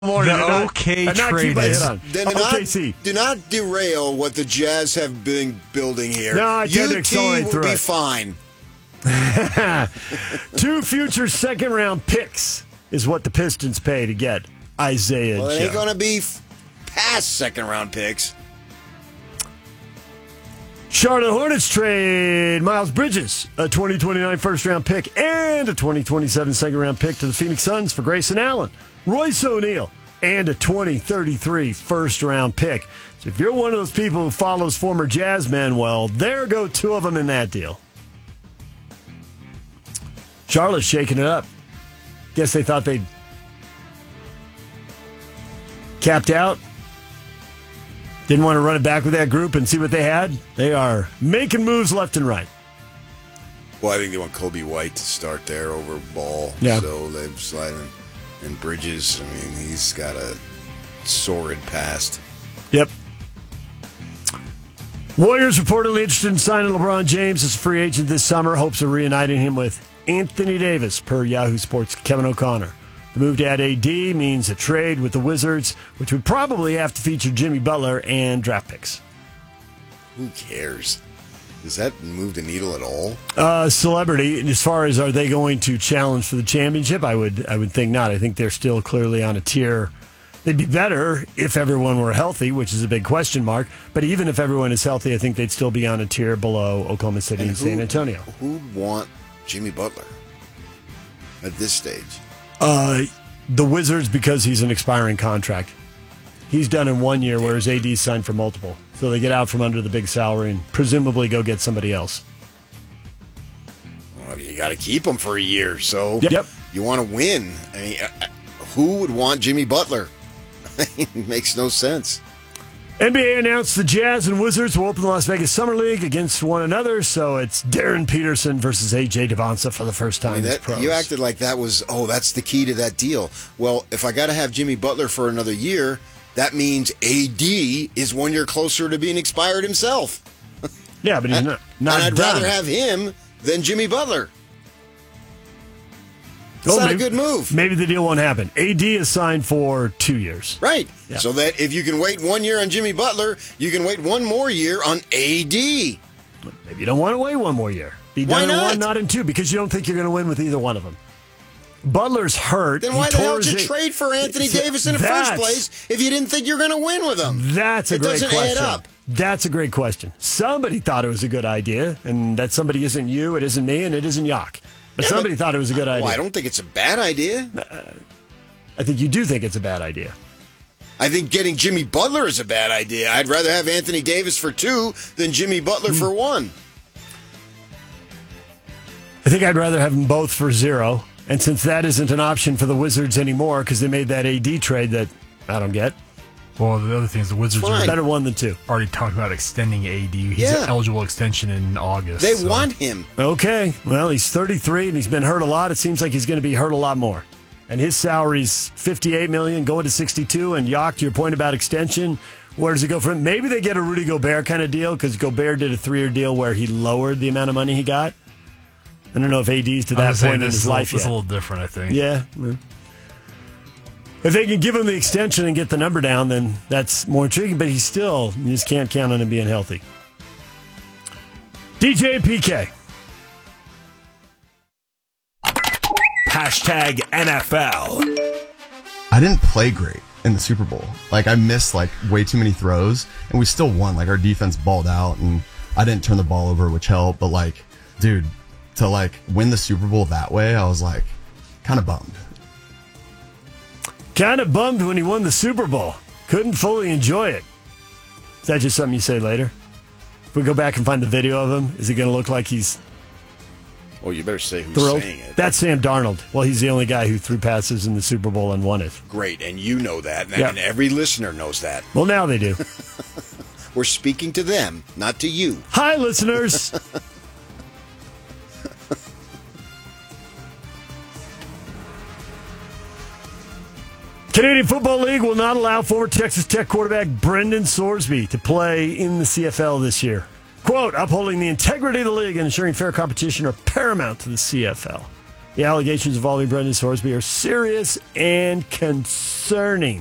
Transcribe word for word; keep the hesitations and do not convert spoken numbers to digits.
Morning. The Not- OK uh, not trade keep- is- hit on. Do O not, K C. do not derail what the Jazz have been building here. No, I tend to U T accelerate will through be it. fine. Two future second round picks is what the Pistons pay to get Isaiah Well, it ain't Joe. going to be f- past second round picks. Charlotte Hornets trade Miles Bridges, a twenty twenty-nine first round pick, and a twenty twenty-seven second round pick to the Phoenix Suns for Grayson Allen, Royce O'Neal, and a twenty thirty-three first round pick. So if you're one of those people who follows former Jazz men, well, there go two of them in that deal. Charlotte's shaking it up. Guess they thought they'd capped out. Didn't want to run it back with that group and see what they had. They are making moves left and right. Well, I think they want Kobe White to start there over Ball. Yeah. So they've slided. And Bridges, I mean, he's got a sordid past. Yep. Warriors reportedly interested in signing LeBron James as a free agent this summer. Hopes of reuniting him with Anthony Davis, per Yahoo Sports' Kevin O'Connor. The move to add A D means a trade with the Wizards, which would probably have to feature Jimmy Butler and draft picks. Who cares? Does that move the needle at all? Uh, celebrity, and as far as are they going to challenge for the championship, I would I would think not. I think they're still clearly on a tier. They'd be better if everyone were healthy, which is a big question mark. But even if everyone is healthy, I think they'd still be on a tier below Oklahoma City and, And who- San Antonio. Who'd want Jimmy Butler at this stage? Uh, the Wizards, because he's an expiring contract. He's done in one year, whereas A D's signed for multiple. So they get out from under the big salary and presumably go get somebody else. Well, you got to keep him for a year, so Yep. you want to win. I mean, uh, who would want Jimmy Butler? It makes no sense. N B A announced the Jazz and Wizards will open the Las Vegas Summer League against one another, so it's Darren Peterson versus A J Devonsa for the first time I mean, as that, pros. you acted like that was, oh, that's the key to that deal. Well, if I got to have Jimmy Butler for another year, that means A D is one year closer to being expired himself. Yeah, but he's And- not, not and I'd done. rather have him than Jimmy Butler. It's Oh, not maybe- a good move. Maybe the deal won't happen. A D is signed for two years. Right. Yeah. So that if you can wait one year on Jimmy Butler, you can wait one more year on A D. Maybe you don't want to wait one more year. Be Why done in not? one, not in two, because you don't think you're going to win with either one of them. Butler's hurt. Then He why the hell tore did you his- trade for Anthony So Davis in the first that's- place if you didn't think you were going to win with him? That's a It great doesn't question. add up. That's a great question. Somebody thought it was a good idea, and that somebody isn't you, it isn't me, and it isn't Yak. But Yeah, somebody but- thought it was a good idea. Well, I don't think it's a bad idea. I think you do think it's a bad idea. I think getting Jimmy Butler is a bad idea. I'd rather have Anthony Davis for two than Jimmy Butler for one. I think I'd rather have them both for zero. And since that isn't an option for the Wizards anymore because they made that A D trade that I don't get, Well, the other thing is the Wizards Fine. are better one than two. already talked about extending A D. He's Yeah. an eligible extension in August. They so- want him. Okay, well, he's thirty-three and he's been hurt a lot. It seems like he's going to be hurt a lot more. And his salary's fifty-eight million dollars, going to sixty-two. And Yak, to your point about extension, where does it go from? Maybe they get a Rudy Gobert kind of deal because Gobert did a three-year deal where he lowered the amount of money he got. I don't know if A D's to I that was saying point in this his is a little- life It's yet. a little different, I think. Yeah. yeah. If they can give him the extension and get the number down, then that's more intriguing. But he's still, you just can't count on him being healthy. D J and P K. Hashtag N F L. I didn't play great in the Super Bowl. Like, I missed, like, way too many throws, and we still won. Like, our defense balled out, and I didn't turn the ball over, which helped. But, like, dude, to, like, win the Super Bowl that way, I was, like, kind of bummed. Kind of bummed when he won the Super Bowl. Couldn't fully enjoy it. Is that just something you say later? If we go back and find the video of him, is it going to look like he's Well, you better say who's thrilled? saying it. That's Sam Darnold. Well, he's the only guy who threw passes in the Super Bowl and won it. Great, and you know that, and, Yeah. and every listener knows that. Well, now they do. We're speaking to them, not to you. Hi, listeners. Canadian Football League will not allow former Texas Tech quarterback Brendan Sorsby to play in the C F L this year. Quote, upholding the integrity of the league and ensuring fair competition are paramount to the C F L. The allegations involving Brendan Sorsby are serious and concerning.